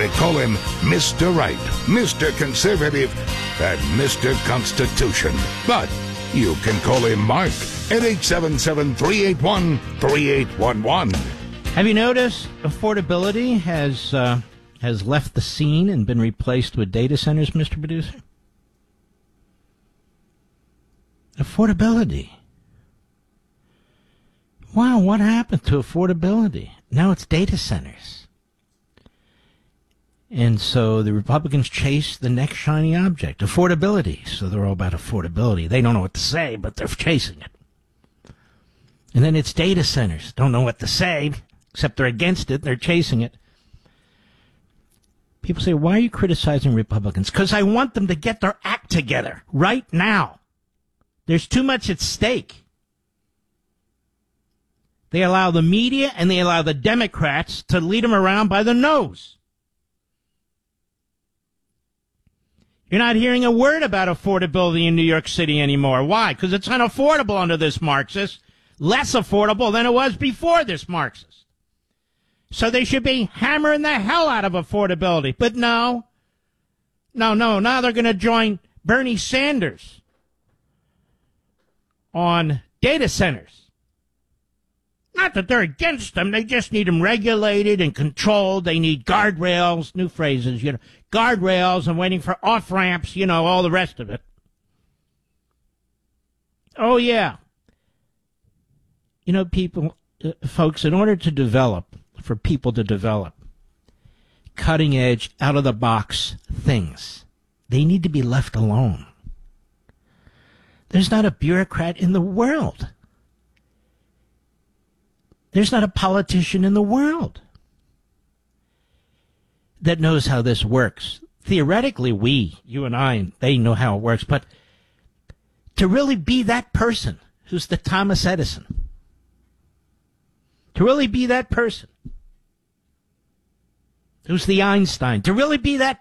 They call him Mr. Right, Mr. Conservative, and Mr. Constitution. But you can call him Mark at 877-381-3811. Have you noticed affordability has left the scene and been replaced with data centers, Mr. Producer? Affordability. Wow, what happened to affordability? Now it's data centers. And so the Republicans chase the next shiny object, affordability. So they're all about affordability. They don't know what to say, but they're chasing it. And then it's data centers. Don't know what to say, except they're against it. They're chasing it. People say, why are you criticizing Republicans? Because I want them to get their act together right now. There's too much at stake. They allow the media and they allow the Democrats to lead them around by the nose. You're not hearing a word about affordability in New York City anymore. Why? Because it's unaffordable under this Marxist. Less affordable than it was before this Marxist. So they should be hammering the hell out of affordability. But no. Now they're going to join Bernie Sanders on data centers. Not that they're against them. They just need them regulated and controlled. They need guardrails, new phrases, guardrails and waiting for off-ramps, all the rest of it. Oh, yeah. Folks, in order to develop, for people to develop cutting-edge, out-of-the-box things, they need to be left alone. There's not a bureaucrat in the world. There's not a politician in the world that knows how this works. Theoretically, you and I, they know how it works. But to really be that person who's the Thomas Edison, to really be that person who's the Einstein, to really be that